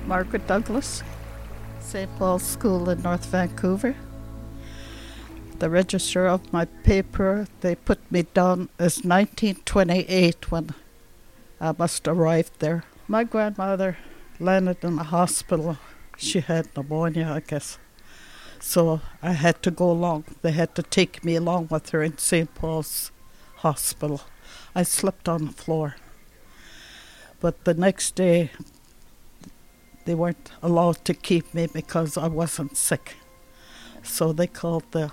Margaret Douglas, St. Paul's School in North Vancouver. The register of my paper, they put me down as 1928 when I must have arrived there. My grandmother landed in the hospital. She had pneumonia, I guess. So I had to go along. They had to take me along with her in St. Paul's Hospital. I slept on the floor. But the next day, they weren't allowed to keep me because I wasn't sick. So they called the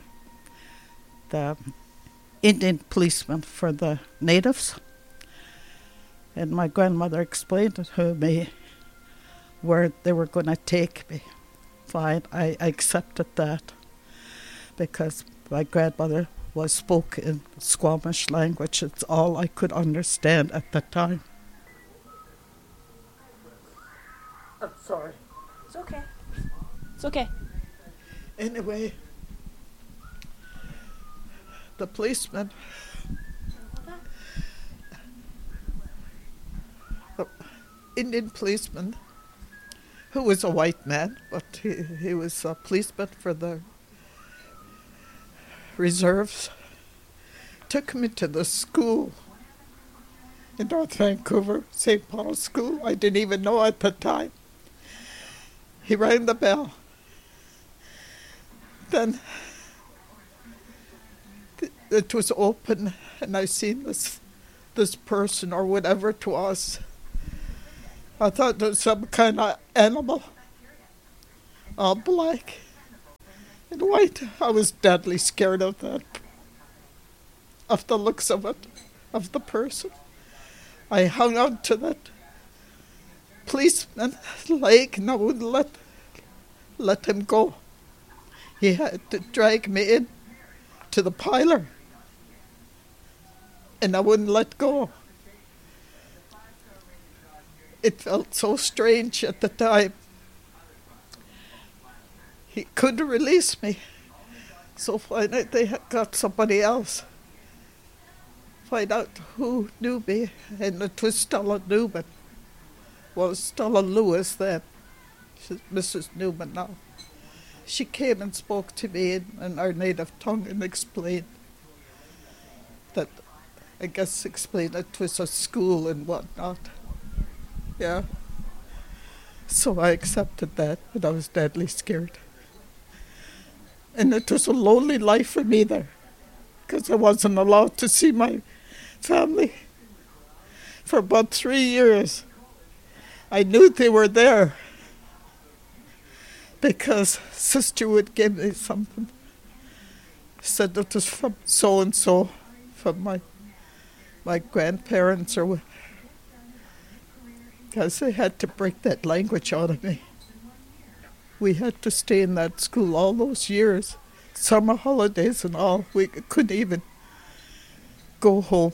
Indian policeman for the natives. And my grandmother explained to me where they were going to take me. Fine, I accepted that because my grandmother spoke in Squamish language. It's all I could understand at the time. I'm sorry. It's okay. It's okay. Anyway, the policeman, the Indian policeman, who was a white man, but he was a policeman for the reserves, took me to the school in North Vancouver, St. Paul's School. I didn't even know at the time. He rang the bell. Then it was open, and I seen this person or whatever it was. I thought it was some kind of animal, all black and white. I was deadly scared of that, of the looks of it, of the person. I hung on to that policeman's leg and I wouldn't let him go. He had to drag me in to the parlor, and I wouldn't let go. It felt so strange at the time. He couldn't release me. So finally they had got somebody else. Find out who knew me, and it was Stella Newman. Well, Stella Lewis then. She's Mrs. Newman now. She came and spoke to me in our native tongue and explained that, explained it was a school and whatnot. Yeah. So I accepted that, but I was deadly scared. And it was a lonely life for me there, because I wasn't allowed to see my family for about 3 years. I knew they were there because sister would give me something. Said it was from so-and-so, from my grandparents or what. Because they had to break that language out of me. We had to stay in that school all those years, summer holidays and all. We couldn't even go home.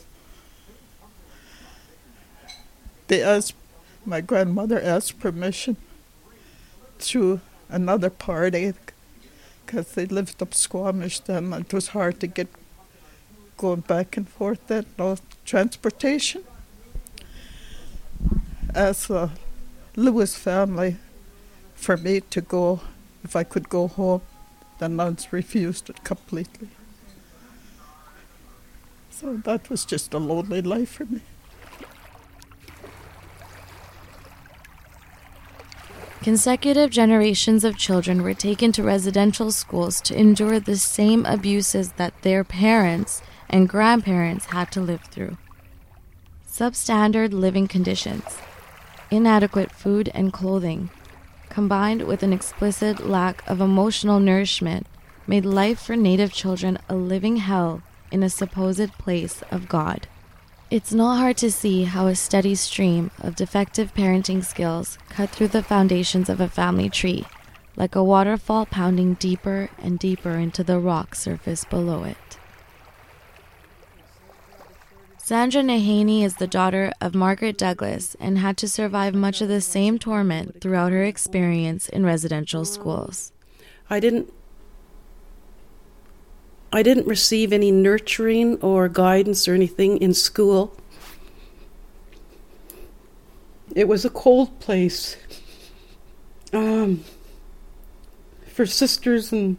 My grandmother asked permission through another party, because they lived up Squamish then. It was hard to get going back and forth then, no transportation. As a Lewis family, for me to go, if I could go home, the nuns refused it completely. So that was just a lonely life for me. Consecutive generations of children were taken to residential schools to endure the same abuses that their parents and grandparents had to live through. Substandard living conditions, inadequate food and clothing, combined with an explicit lack of emotional nourishment, made life for Native children a living hell in a supposed place of God. It's not hard to see how a steady stream of defective parenting skills cut through the foundations of a family tree, like a waterfall pounding deeper and deeper into the rock surface below it. Sandra Nahaney is the daughter of Margaret Douglas and had to survive much of the same torment throughout her experience in residential schools. I didn't receive any nurturing or guidance or anything in school. It was a cold place. for sisters and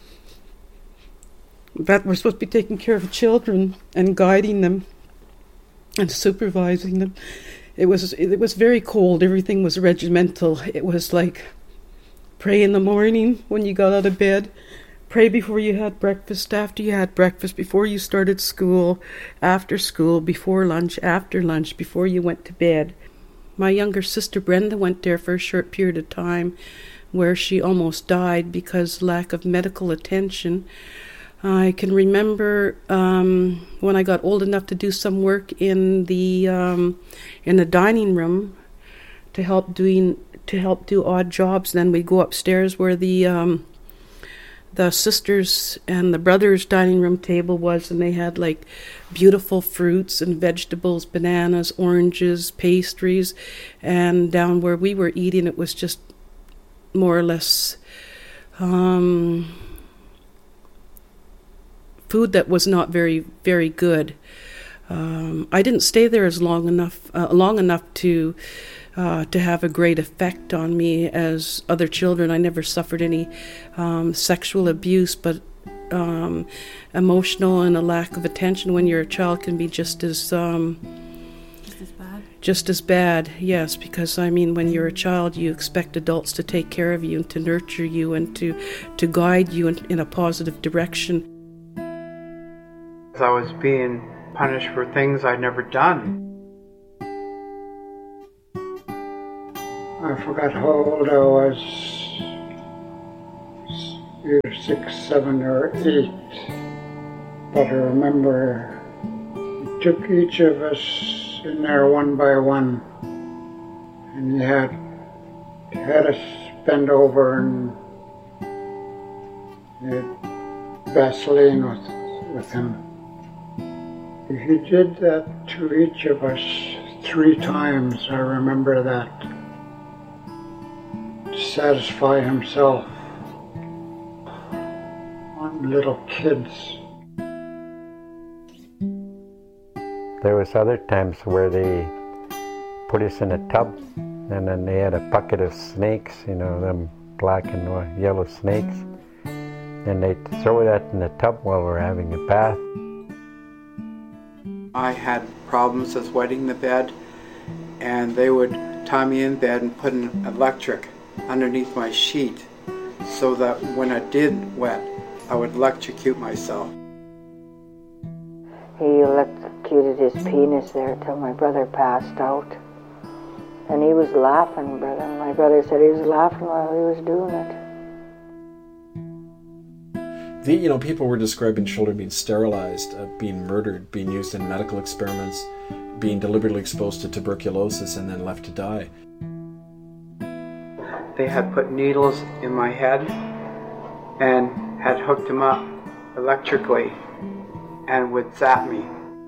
that were supposed to be taking care of children and guiding them and supervising them. It was very cold. Everything was regimental. It was like pray in the morning when you got out of bed, pray before you had breakfast, after you had breakfast, before you started school, after school, before lunch, after lunch, before you went to bed. My younger sister Brenda went there for a short period of time where she almost died because lack of medical attention. I can remember when I got old enough to do some work in the dining room to help do odd jobs. Then we'd go upstairs where the sisters and the brothers' dining room table was, and they had like beautiful fruits and vegetables, bananas, oranges, pastries, and down where we were eating, it was just more or less food that was not very, very good. I didn't stay there as long enough to have a great effect on me as other children. I never suffered any sexual abuse, but emotional and a lack of attention when you're a child can be just as bad. Just as bad, yes, because I mean, when you're a child, you expect adults to take care of you and to nurture you and to guide you in a positive direction. I was being punished for things I'd never done. I forgot how old I was, either 6, 7, or 8. But I remember he took each of us in there one by one, and he had us bend over and he had Vaseline with him. He did that to each of us 3 times, I remember that, to satisfy himself on little kids. There was other times where they put us in a tub, and then they had a bucket of snakes, them black and yellow snakes, and they'd throw that in the tub while we're having a bath. I had problems with wetting the bed, and they would tie me in bed and put an electric underneath my sheet so that when I did wet, I would electrocute myself. He electrocuted his penis there till my brother passed out. And he was laughing, brother. My brother said he was laughing while he was doing it. People were describing children being sterilized, being murdered, being used in medical experiments, being deliberately exposed to tuberculosis and then left to die. They had put needles in my head and had hooked them up electrically and would zap me.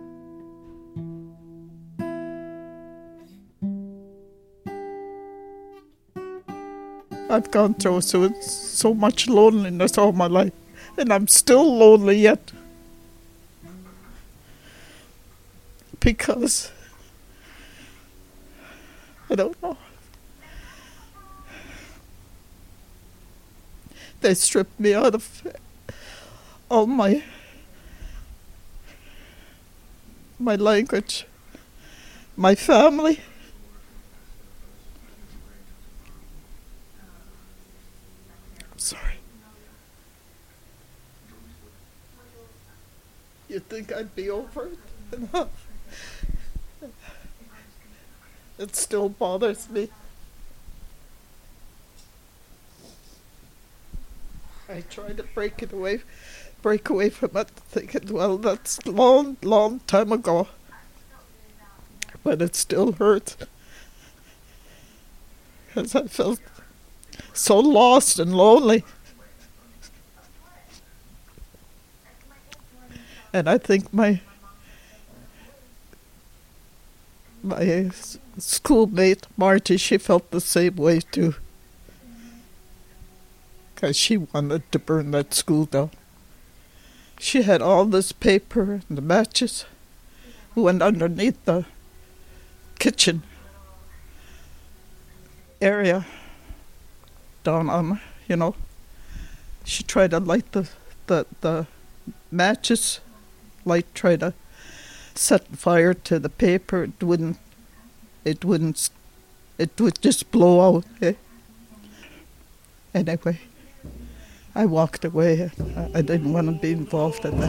I've gone through so much loneliness all my life, and I'm still lonely yet. Because I don't know. They stripped me out of all my language, my family. I'm sorry. You'd think I'd be over it? It still bothers me. I try to break away from it, thinking, well, that's a long, long time ago. But it still hurts. Because I felt so lost and lonely. And I think my schoolmate, Marty, she felt the same way too. Because she wanted to burn that school down. She had all this paper and the matches went underneath the kitchen area. down on her, you know. She tried to light the matches, try to set fire to the paper. It would just blow out. Eh? Anyway, I walked away. I didn't want to be involved in that.